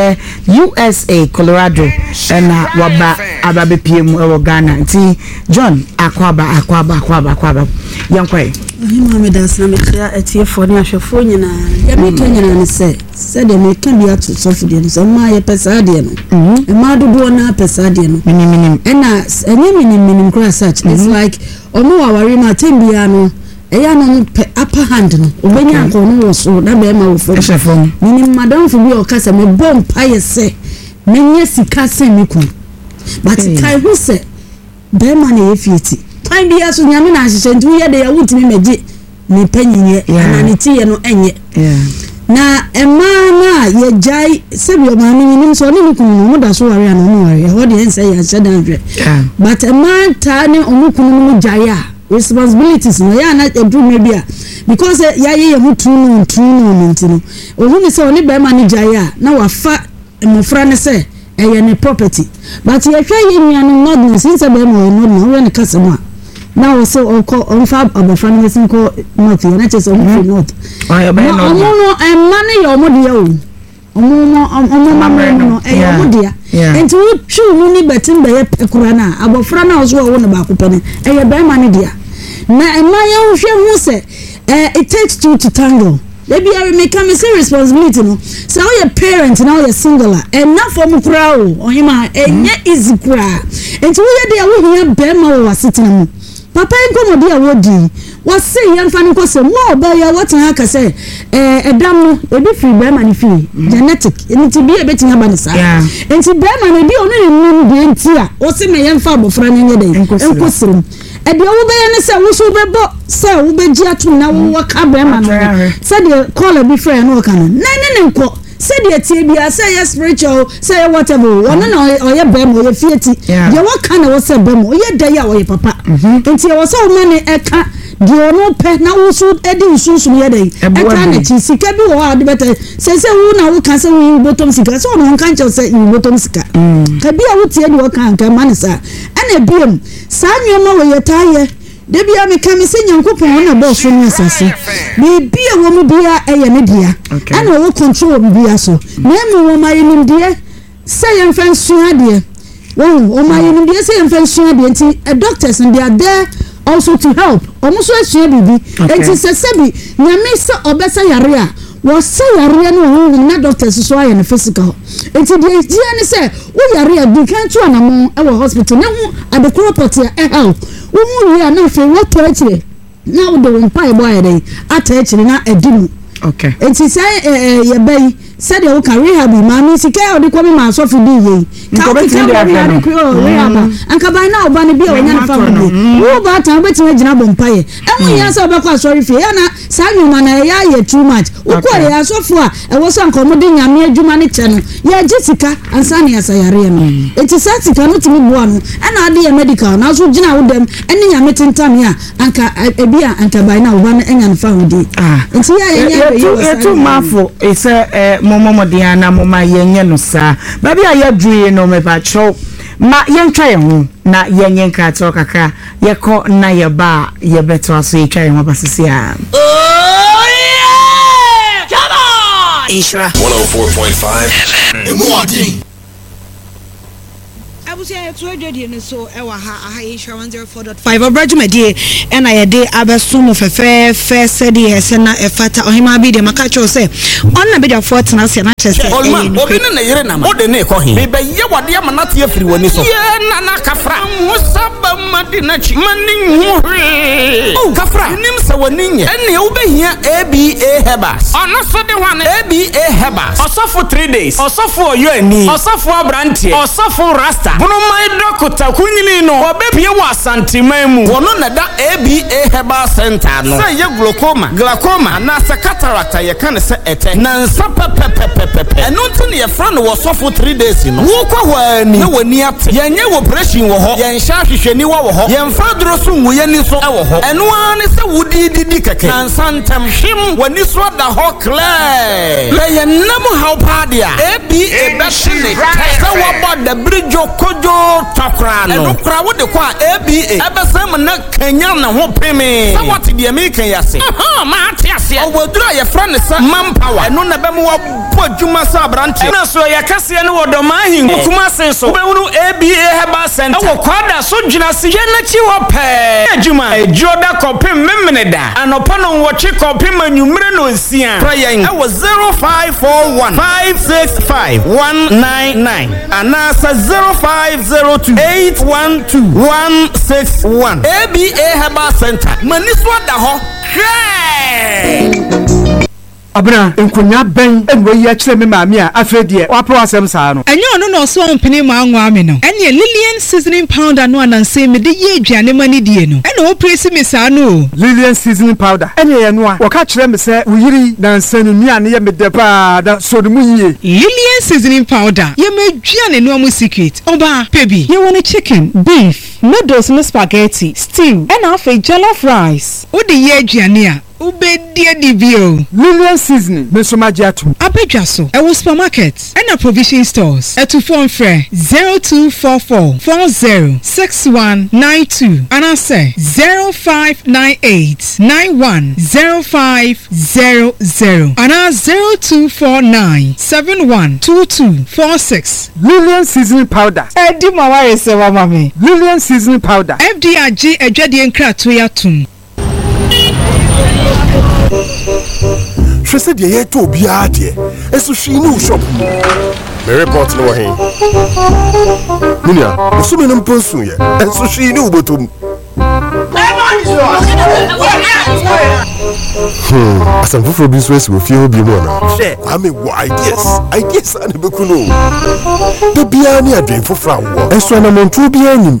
USA Colorado na waba ababe piem e Ghana nti John akwa ba yankwai Mama das na me tia etie for ni ahwefo nyina ya me to nyina ne se de me ka bia to sofu de so ma ye pesa de no e ma dodo na pesa de no minim ena enye minim cross search it's like omo wawari na tembia no eya no upper hand no obenya ko no so na be ma wo fo minim madam fo bi o kasa me bom paye se menye sika se me ku but kai hu se be ma na efieti kwan bia so nyame na ahyehyɛ ntu ye de ya wutimi meje ni panyinye na ne tie no enye na ema na ye jai sebi o ma minim so ne kunu mu da so ware na mu ware ho de ense ya hye dan hwe but ema ta ne omukunu mu jai a responsibilities no ya na edu maybe a because ya ye mutunu ntino ohu ni se oni be ma ne jai a na wafa emofra ne se eye ne property but ye hwe ye nuanu nodno since be mo nodno we ne kasema now so on fab abofra ne sinko north na chese on north omo money your modi o omo no modia enti wo twu ni betin be ye pekura na abofra na ozo wo ne ba ko pene eye be ma ne dia na ema ye hwe hu se it takes two to tango. Maybe I will make a responsibility no. So your parent now you're singular and not for mukra o hima enye easy kra. Enti wo ye dia wo hia be ma wo sitting mu. Papa enko mo dia wo di. Wo say yemfa no ko se mo ba ya what ha ka say edam no ebi free be ma ni free genetic enti bi e betin aba ni sa. Enti be ma no bi onu ni mu bi enti a wo se me yemfa abofra nye dey enko sirim. Ede wo be ne se wo so be bo se wo be ji atum na wo ka be ma no se de call a be friend no ka no ne nko se de tie bia se ye spiritual se ye whatever one na o ye be mo ye fieti ye wo ka na wo se be mo ye da ya wo ye papa enti ye wo so wo ne e ka de ono pe na wo so edi nsusu ye dey e ka na chi sika bi wo ade beta se wo na wo ka se wo bottom sika so no kan che se wo bottom sika ka bia wo tie de wo kan ka man sa ana biem sa nyoma wo ye taye de bia me ka me se nyankopon na bo so no asase bi bia wo mu bia eye ne dia ana wo control wo bia so na mu wo mai nim die se ye mfa sua de wo mai nim die se ye mfa sua de nti doctors and they are there also to help almost so bibi enti se sebi nyame se obesa yare a wo se yare no na doctors so aye no physical enti de dia ne se wo yare a bi kan tu anamo e wo hospital na hu adekoro pot ya help wo mu ya na fe wo to akire na wo de wo mpa e boy dey ata akire na edimu okay enti se ye bai said you can rehab mami sika o de come ma so for di ye nko betin dey afẹ rehab anka by now ba ne bi o nya family wo ba tan betin gina bompaye e mu ya so be kwa sorry fie ya na sa nyoma na ya too much wo ko ya so fo a e wo so anka mo de nyame adwuma ne che no ya jisika ansa ne asayare no enti sa sika no timi boa no e na ade medical na so gina wo dem ene nyame tentam ya anka ebia anka by now ba na enya nfa wo di enti ya too mafo ese momomodiana na moma yenye no sa ba bia ya due no me ba cho ma yentwa ye ho na yenye nka to kakra ye ko na ye ba ye beto aso ye twa ye ho basisi a oh yeah come on Ishra 104.5 Emwadi abusia yetu adwade ne so e wa ha Ishra 104.5 obrajumedie ena ye de abesumu fefe sedi hese na efata ohima bi de maka cho se onna be da fortna se na chese olma obi ne yire na ma ode ne ko hin be ye wade amanate afiri woni so ye na kafra musaba madina chi mani hwe o kafra nim se woni nye ene wo behia ABA Hebas ono so de wan ABA Hebas osofo 3 days osofo oyo ani osofo abrantie osofo rasta bunu mai dokota kunyini no obepie wa asanteman mu wono na da ABA Herbal Center no say ye glaucoma na se cataract ye kan se ete na nsa pepepepepe eno ntine ye fra no osofo 3 days no wo kwa hwani na wani ate ye nye operation wo ho ye nsha hwehweni wo ho ye mfa duro so nwuye ni so wo ho eno ani se wudi keke na nsantem hwim wani so da ho clear le ye nam how padia ABA beshine se wo bod the bridge kojo takra no eno kra wo de kwa ABA ebesem na kanya na ho peme se what de me kan yase ma ate ase o wodura ye fra ne sa manpower eno na be mo wo adwuma sa branche na so ye kase ne wo do mahin kuma senso be wonu ABA Herbal Center wo kwada so dwuna se ye na chi wo pe adwuma ejoda kopem memene da anopa no wo chi kopem anwumre no nsia prayen e wo 0541 565 199 anasa 0502-812-161 ABA Herbal Center maniswa da ho abna enkonya ben enwe ya kire me maami a afredie wapo asem saa no enye ono no so ompene ma anwa ame no ene Lillian seasoning powder no ananse me de ye aduane mani die no ene o presi me saa no Lillian seasoning powder ene ye no a waka kire me se uyiri na nsanu nuane ye me de pa da so de mu yie Lillian seasoning powder ye me aduane no amu secret oba baby ye want chicken beef noodles no spaghetti stew and afa jollof rice o de ye aduane a ubedie dibio Lillian seasoning me so magiatum abedwa so e wo supermarket and a provision stores at phone free 0244 406192 and I say 0598 910500 and 0249 712246 Lillian seasoning powder edi maware se wa mami Lillian seasoning powder FDRG ejwade nkrato ya tum Shese de ye to bia de esu hwi ni shop me report no hin munia esu me no mponsu ye esu hwi ni ubotom asan foforo bi so esi wo fie obi mo na ame wo ideas ane bekuno de bia ni adwen foforo awo esu na montu bia anim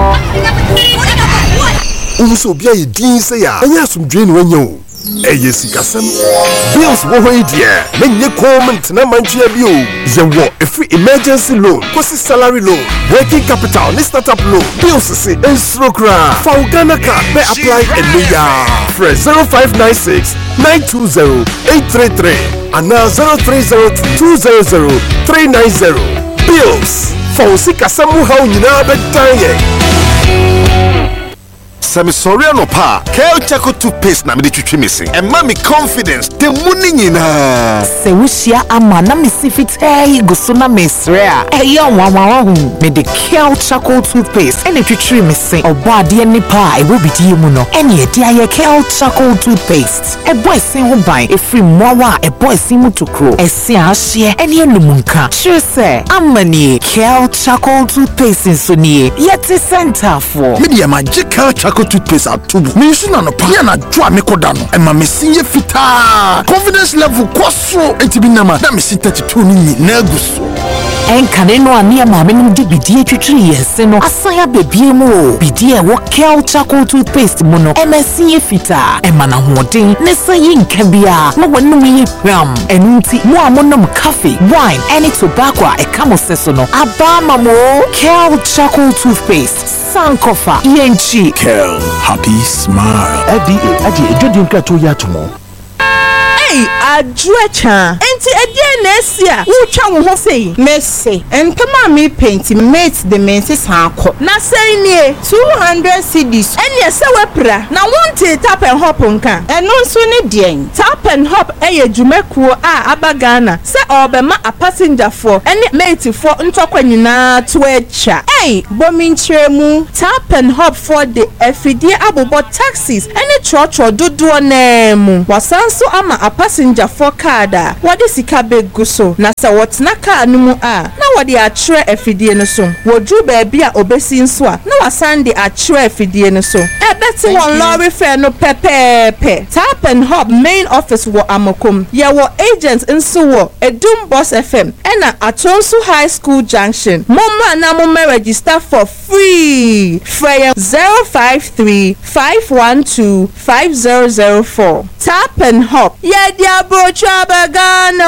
so bia ye din se ya anya asumdwe ni wanya o yes kasam bills wo ho idea menye comment na manchia bio ye wo free emergency loan kosi salary loan working capital ni startup loan bills se ensrokra for Ghana card be apply emeya fresh 0596 920 833 and 0302 200 390 bills for sikasam how nyina be tan Sami sorry no pa Kel Chaco toothpaste na me de twetwe me se and me confidence the money nyina se wushia ama na me sifit go na mesre a nwanwa hu me de Kel Chaco toothpaste and twetwe me se oba de ni pa e wo bidi mu no ene e dia ye Kel Chaco toothpaste e boy sin ho ban e free mwawa e boy sin mu tokro e se ahye ene enumunka sure se amani Kel Chaco toothpaste so ni yet center for media magic Kel Chaco charcoal toothpaste atubu me nso na no pa ya na dwo a me koda no e ma me sinye fita confidence level kwaso etibi na ma na me sin 32 ni na guso Enkane no ani maame no de bidie twetwe yese no asaya bebie mu bidie wo Kel charcoal toothpaste mu no MSC fita emana hoden ne sayi nkabia mo wonum yi hwam enunti mo amonom coffee wine any tobacco e kamo seso no abama mo Kel charcoal toothpaste sankofa yenchi Kel happy smile FDA aje ejodi nkrato ya tomo Adwecha enti edie na esia wo twa wo ho sei messe entama me paint mate the menses akọ na sei nie 200 cedis ene ese wepra na wonte tap and hop nka eno nso ne dien tap and hop eye dwumakuo a abagana se obema a passenger for ene mate for ntokwa nyina to echa bominchiremu tap and hop for the efidie abobo taxis ene chocho dodo na mu wasanso ama a passenger for kada wadi sika beguso na sa wotna car no mu a na wadi atwere efidie no so wodru baabi a obesi nso a na wasande atwere efidie no so ebeti won lorry fare no pepepe tap and hop main office wo Amokom ye wo agents nso wo Edum Boss FM ena Atonsu High School Junction momma na mo register for free free 053-512-5004 tap and hop dia brocha bagano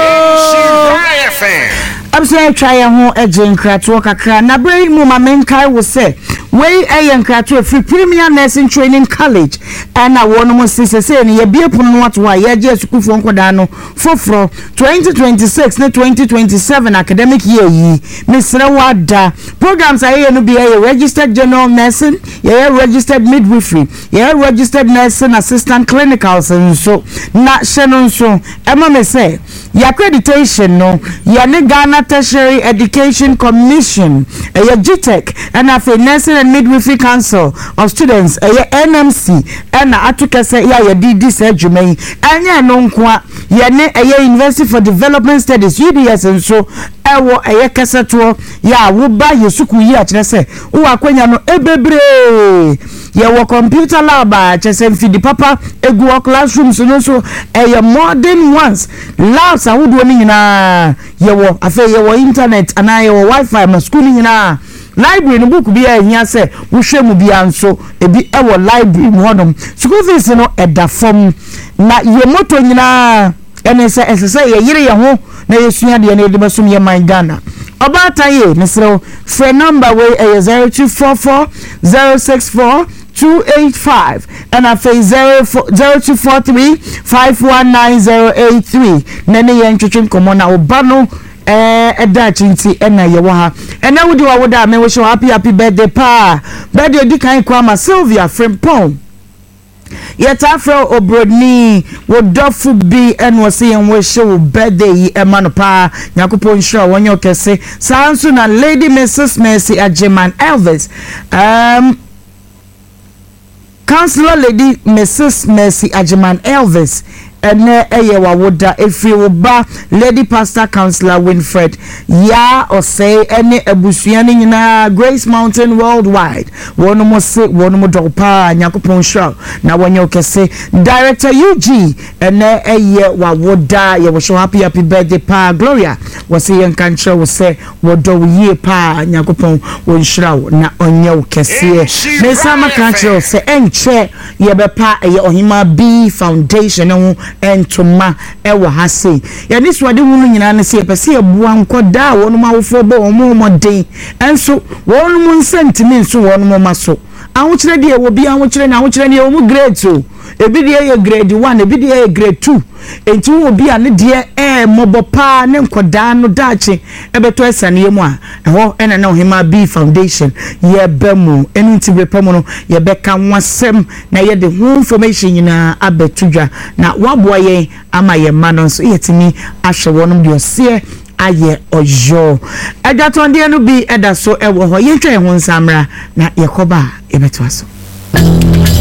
I'm saying try a ho agent krato kakra na bring mu mamenkai wo say we ayen krato free premier nursing training college and na won mo sise say ne ye bie punu what wa ye je sukufo nkoda no foforo 2026 na 2027 academic year yi misre wada programs aye no be aye registered general nursing ye registered midwifery ye registered nursing assistant clinicals so na shenon so ema me say your accreditation no your Ghana Tertiary Education Commission your GTEC and a Nursing and Midwifery Council of Students your NMC and atuka say ya DD say jumai anya no nkwa ye ne University for Development Studies UDS and so ewo kaseto ya wo ba yesuku yi a kire say wo akwanya no ebebre ye wo computer lab a chese mfidi papa egu classrooms no so modern ones labs a wodo ni nyina ye wo afa ye wo internet ana ye wo wifi ma school nyina library no book bi a hia say wo hwemu bi anso ebi ewo library mu hodom school fees no eda form na ye moto nyina ene say esese ye yire ye ho na yesua de na edeba sum ye man Ghana obata ye mesro phone number we 0244 064 285 and a face 0243 519 nene ye ntwetwe komo na obano eda chinti ena ye wo ha ena wudi wa woda me wish you happy birthday pa birthday di kan kwa Sylvia Frimpong yet afro obrodni wodofu bi enwo se yen wish you birthday ema no pa yakopon sure wonyo kese sansu na Lady Mrs Mercy Ajeman Elvis Councillor Lady Mrs Mercy Ajeman Elvis ene eyewa woda efri woba Lady Pastor Councillor Winfred ya osei ene abusuane nyina Grace Mountain Worldwide wono mo se wono mo dopa nyakopon show na wonyo kese Director UG ene eye wa woda ye wo show happy birthday pa Gloria wose yen kanche wo se wodo ye pa nyakopon won shraw na onyo kese me sama kanche se enche ye bepa eye ohima B Foundation no entoma ewa hase ya ni swade hunu nyina ne se pese ebua nkoda wonu mawofo bo omo modin enso wonu mun sentiment so wonu mo maso awukyere de wo bi awukyere na awukyere ne wo grade 2 ebi de ye grade 1 ebi de ye grade 2 enti wo bi ane de mobopa ne nkoda no dache ebeto esane yemu a eho ena na ohima B Foundation ye bemu enu nti brepemu no ye beka nwasem na ye de hu information nyina abetudwa na wabo ye ama ye manon so yetimi ahwe wonum de ose aye ojo edaton de no bi eda so ewo ho ye twa ho nsamra na yekoba ebeto aso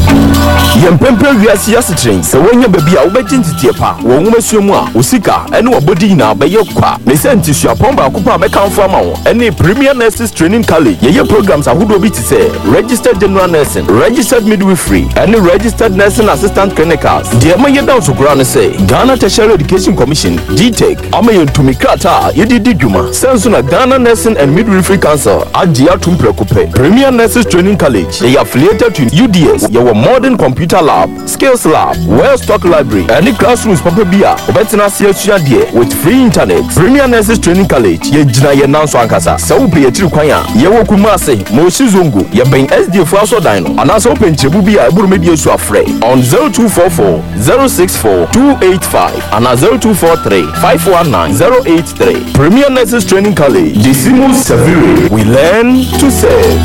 Yempempe wiase yasetren se wonya baby a wobegye pa wo nwomasuomu a osika ene wobodi na beye kwa me senti suapon ba kopa be kanfo ama wo ene Premier Nurses Training College ye programs ahodo bi ti se registered general nursing, registered midwifery and registered nursing assistant clinicals. The amaye down so kura ne say Ghana Tertiary Education Commission GTEC amaye ntumi krata ye didi dwuma senso na Ghana Nursing and Midwifery Council agia tumprekope. Premier Nurses Training College they affiliated to UDS your modern computer lab, skills lab, well stock library and the classrooms papa bia obetena siasua de with free internet. Premier Nurses Training College ye gina ye nanso ankasa se wo pe ye tiri kwan a ye wo kuma ase mo shizongo ye ben SD for aso dan no anaso penchebu bia eburu medie su afre on 0244 064 285 and 0243 519 083. Premier Nurses Training College, Decimus Severe. We learn to serve.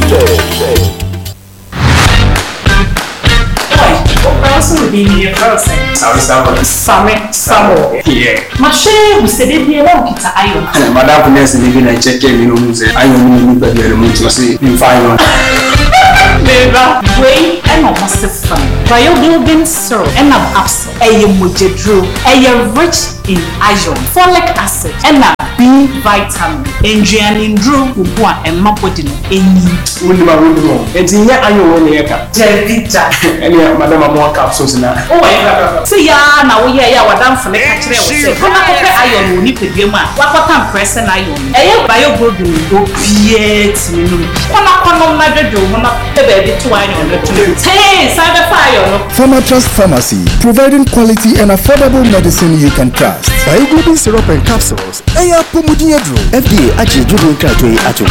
Also be near person. Sammy. Yeah. Mashe, we said it here. Kita ayo. Madam Nurse living and check in. You know, say I don't know the moon to see in 5 Neighbor, way and almost fun. Bioglobin syrup and an absent. A mujedru. A rich in iron, folic acid, and a B vitamin. Engineering drew Ubua and Mapodino. It's in your iron haircut. Jelvita. And Madame more capsules now. Oh, see ya now. We are what done for the country. Come up with iron. We need to be one. What can press an iron? A bioglobin go create. One up on my bedroom. One up the baby to iron on the two. Hey, side of fire. Pharmatrust Pharmacy, providing quality and affordable medicine you can trust. Bioglobin syrup and capsules. Aya Pomudinadro. FDA Achi Judo Katwe Atom.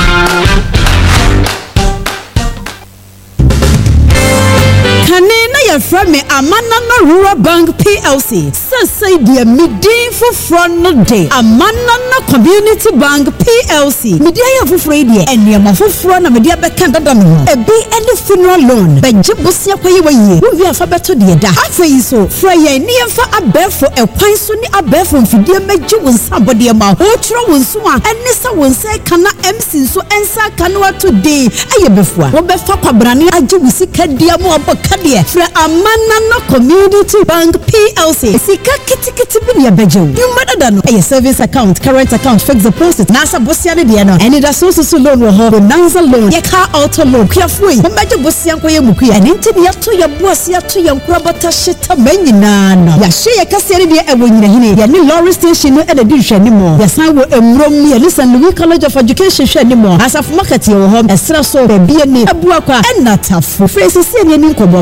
Kanena ya frame Amanana Rural Bank PLC. Say dear midday for front no day. Amanana Community Bank PLC. Media for Friday and Yama for front of media Bekanda Dano. A be any funeral loan. But Jibusia Payawaye. We have a better dear. Halfway so Freya near for a bear for a pine sunny a bear from Fidia Meju when somebody amount. Otra will swan and Nessa will say Kana MC so Ensa Kanua today. Aye before. Robefa Brani Ajusi dear more Kadia from Amanana Community Bank PLC. Sika Kitty Binia Bejo. You matter than a service account, current account, fix deposit, Nasa Bosiana Diana, and it associates loan will have a Nanza loan, your car auto loan, carefully, Majo Bosian Koyamuki, and into the Atoya Bosia to your Krabata Shita Benina. Yashia Cassidia and when you hear new Lorry Station and a dish anymore. Yes, I will enroll listen Louis College of Education anymore. As of market your home, a strasso, a BNA, a Buaka, and not tough for phrases in Nicobo,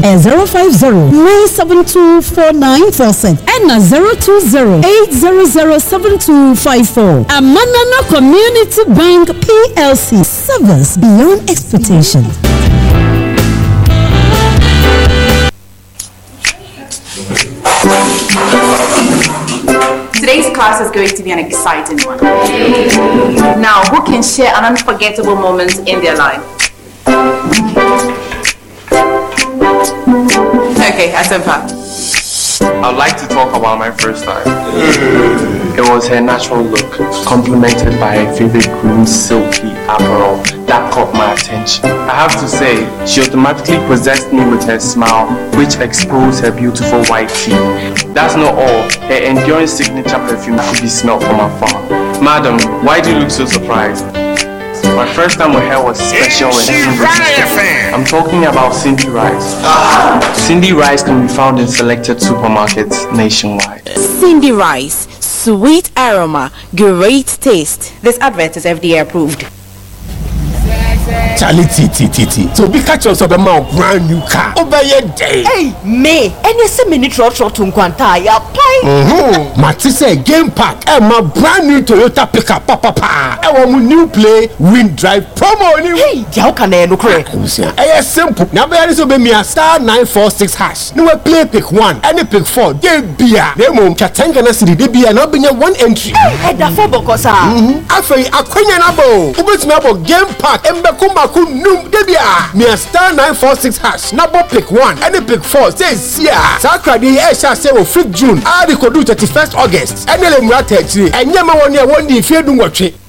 050-972-4947 and 020-800-7254. Amanana Community Bank PLC. Service beyond expectation. Today's class is going to be an exciting one. Now, who can share an unforgettable moment in their life? Okay, Asempa. I'd like to talk about my first time. It was her natural look, complemented by her favorite green silky apparel that caught my attention. I have to say, she automatically possessed me with her smile, which exposed her beautiful white teeth. That's not all. Her enduring signature perfume could be smelled from afar. Madam, why do you look so surprised? My first time with her was special and irresistible. I'm talking about Cindy Rice. Cindy Rice can be found in selected supermarkets nationwide. Cindy Rice, sweet aroma, great taste. This advert is FDA approved. Charlie T. So be catch us up a brand new car. Over your day. Hey, me. And you see me trot to Nkwanta. Ya pai. Matisse Game Park. And my brand new Toyota pickup. Papa. And one new play wind drive promo. Hey, how can I look right? It's simple. Now there is be me a star 946 hash. No play pick 1. Any pick 4. They be a. They mum Katangana City. They be a not being one entry. Hey, the four bokosa. After a queen and abo. Ubits me about Game Park. Kumbaku num debia me a star 946 hash number pick 1 any pick 4 says yeah sakra dey esha say o 5th June a dey do 31st August enele mrata echi enyema won e won dey fie du nwotwe